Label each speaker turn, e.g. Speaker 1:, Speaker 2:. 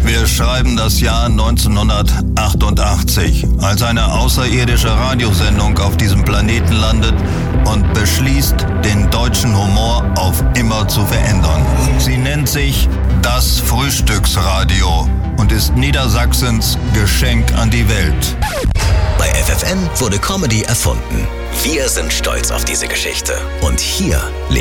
Speaker 1: Wir schreiben das Jahr 1988, als eine außerirdische Radiosendung auf diesem Planeten landet und beschließt, den deutschen Humor auf immer zu verändern. Sie nennt sich das Frühstücksradio und ist Niedersachsens Geschenk an die Welt.
Speaker 2: Bei FFN wurde Comedy erfunden. Wir sind stolz auf diese Geschichte. Und hier